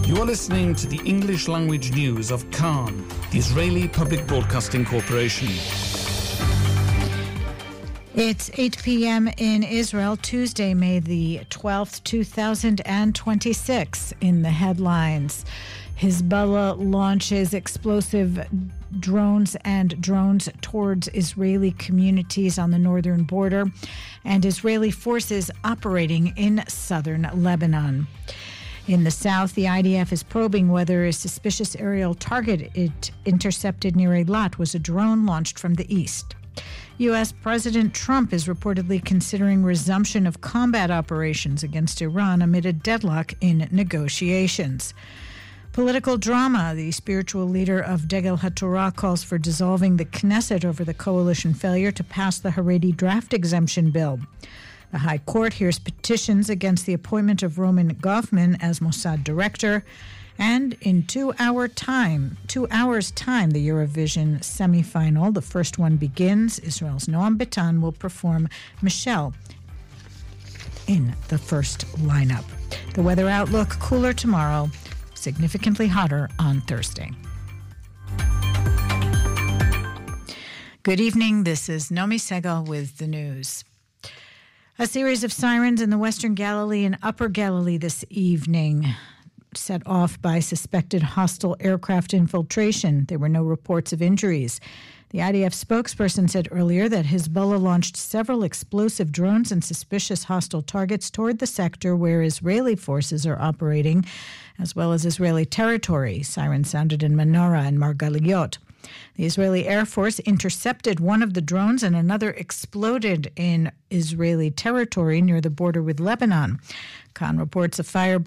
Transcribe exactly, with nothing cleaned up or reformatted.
You are listening to the English language news of Khan, the Israeli Public Broadcasting Corporation. It's eight p.m. in Israel, Tuesday, May the twelfth, two thousand twenty-six. In the headlines, Hezbollah launches explosive drones and drones towards Israeli communities on the northern border, and Israeli forces operating in southern Lebanon. In the south, the I D F is probing whether a suspicious aerial target it intercepted near Eilat was a drone launched from the east. U S. President Trump is reportedly considering resumption of combat operations against Iran amid a deadlock in negotiations. Political drama. The spiritual leader of Degel HaTorah calls for dissolving the Knesset over the coalition failure to pass the Haredi draft exemption bill. The High Court hears petitions against the appointment of Roman Goffman as Mossad director. And in two hour time, two hours time, the Eurovision semifinal, the first one begins. Israel's Noam Bitan will perform Michelle in the first lineup. The weather outlook: cooler tomorrow, significantly hotter on Thursday. Good evening. This is Nomi Segal with the news. A series of sirens in the Western Galilee and Upper Galilee this evening, set off by suspected hostile aircraft infiltration. There were no reports of injuries. The I D F spokesperson said earlier that Hezbollah launched several explosive drones and suspicious hostile targets toward the sector where Israeli forces are operating, as well as Israeli territory. Sirens sounded in Menorah and Margaliot. The Israeli Air Force intercepted one of the drones and another exploded in Israeli territory near the border with Lebanon. Khan reports a fire